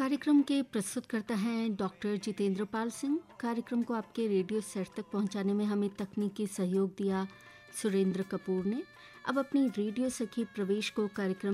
कार्यक्रम के प्रस्तुतकर्ता हैं डॉक्टर जितेंद्र पाल सिंह। कार्यक्रम को आपके रेडियो सेट तक पहुंचाने में हमें तकनीकी सहयोग दिया सुरेंद्र कपूर ने। अब अपनी रेडियो सखी प्रवेश को कार्यक्रम